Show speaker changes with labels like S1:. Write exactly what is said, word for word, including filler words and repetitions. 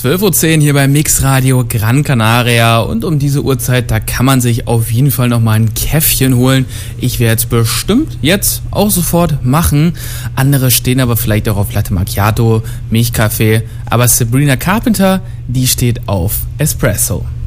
S1: zwölf Uhr zehn hier bei Mixradio Gran Canaria und um diese Uhrzeit, da kann man sich auf jeden Fall nochmal ein Käffchen holen. Ich werde es bestimmt jetzt auch sofort machen. Andere stehen aber vielleicht auch auf Latte Macchiato, Milchkaffee, aber Sabrina Carpenter, die steht auf Espresso.